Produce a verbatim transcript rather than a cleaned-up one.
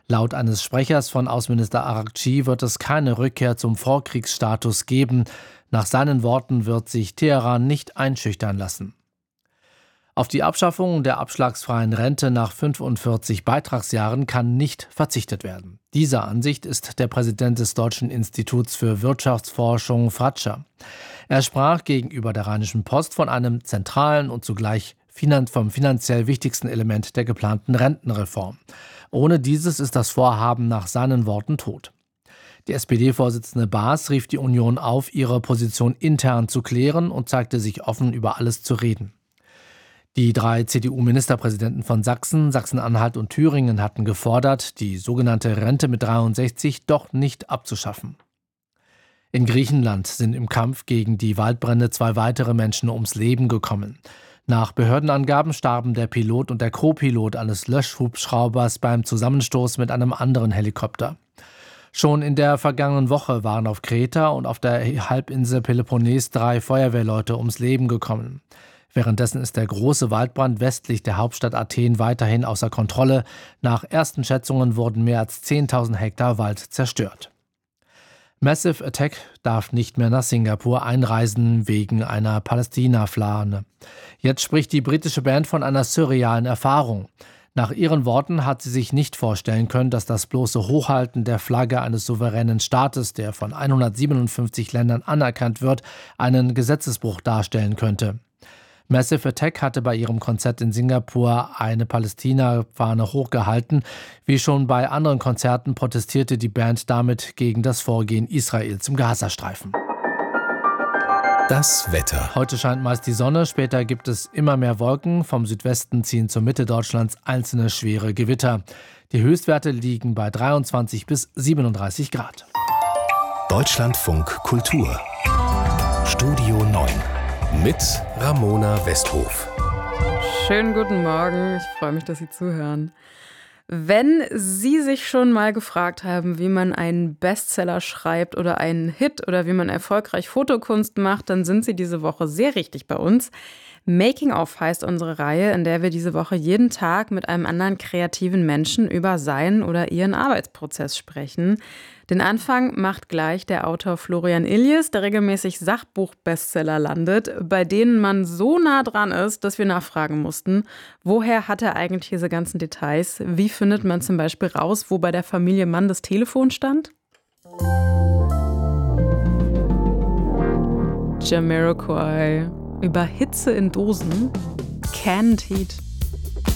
Laut eines Sprechers von Außenminister Araghchi wird es keine Rückkehr zum Vorkriegsstatus geben. Nach seinen Worten wird sich Teheran nicht einschüchtern lassen. Auf die Abschaffung der abschlagsfreien Rente nach fünfundvierzig Beitragsjahren kann nicht verzichtet werden. Dieser Ansicht ist der Präsident des Deutschen Instituts für Wirtschaftsforschung Fratscher. Er sprach gegenüber der Rheinischen Post von einem zentralen und zugleich vom finanziell wichtigsten Element der geplanten Rentenreform. Ohne dieses ist das Vorhaben nach seinen Worten tot. Die S P D-Vorsitzende Baas rief die Union auf, ihre Position intern zu klären und zeigte sich offen, über alles zu reden. Die drei C D U-Ministerpräsidenten von Sachsen, Sachsen-Anhalt und Thüringen hatten gefordert, die sogenannte Rente mit dreiundsechzig doch nicht abzuschaffen. In Griechenland sind im Kampf gegen die Waldbrände zwei weitere Menschen ums Leben gekommen. Nach Behördenangaben starben der Pilot und der Co-Pilot eines Löschhubschraubers beim Zusammenstoß mit einem anderen Helikopter. Schon in der vergangenen Woche waren auf Kreta und auf der Halbinsel Peloponnes drei Feuerwehrleute ums Leben gekommen. Währenddessen ist der große Waldbrand westlich der Hauptstadt Athen weiterhin außer Kontrolle. Nach ersten Schätzungen wurden mehr als zehntausend Hektar Wald zerstört. Massive Attack darf nicht mehr nach Singapur einreisen wegen einer Palästina-Flagge. Jetzt spricht die britische Band von einer surrealen Erfahrung. Nach ihren Worten hat sie sich nicht vorstellen können, dass das bloße Hochhalten der Flagge eines souveränen Staates, der von hundertsiebenundfünfzig Ländern anerkannt wird, einen Gesetzesbruch darstellen könnte. Massive Attack hatte bei ihrem Konzert in Singapur eine Palästina-Fahne hochgehalten. Wie schon bei anderen Konzerten protestierte die Band damit gegen das Vorgehen Israels im Gazastreifen. Das Wetter. Heute scheint meist die Sonne, später gibt es immer mehr Wolken. Vom Südwesten ziehen zur Mitte Deutschlands einzelne schwere Gewitter. Die Höchstwerte liegen bei dreiundzwanzig bis siebenunddreißig Grad. Deutschlandfunk Kultur. Studio neun. Mit Ramona Westhof. Schönen guten Morgen, ich freue mich, dass Sie zuhören. Wenn Sie sich schon mal gefragt haben, wie man einen Bestseller schreibt oder einen Hit oder wie man erfolgreich Fotokunst macht, dann sind Sie diese Woche sehr richtig bei uns. Making of heißt unsere Reihe, in der wir diese Woche jeden Tag mit einem anderen kreativen Menschen über seinen oder ihren Arbeitsprozess sprechen. Den Anfang macht gleich der Autor Florian Illies, der regelmäßig Sachbuch-Bestseller landet, bei denen man so nah dran ist, dass wir nachfragen mussten, woher hat er eigentlich diese ganzen Details? Wie findet man zum Beispiel raus, wo bei der Familie Mann das Telefon stand? Jamiroquai über Hitze in Dosen, Canned Heat.